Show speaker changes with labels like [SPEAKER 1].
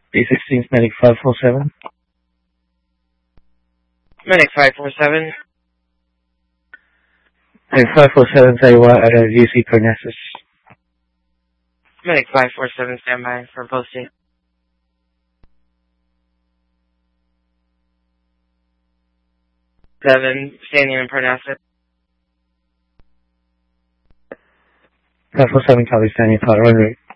[SPEAKER 1] B-16's Medic 547.
[SPEAKER 2] Medic 547.
[SPEAKER 1] Medic 547, say what at a UC Parnassus.
[SPEAKER 2] Medic 547, standby for posting. 7, standing in Parnassus.
[SPEAKER 1] 547, copy, standing, pilot, run rate.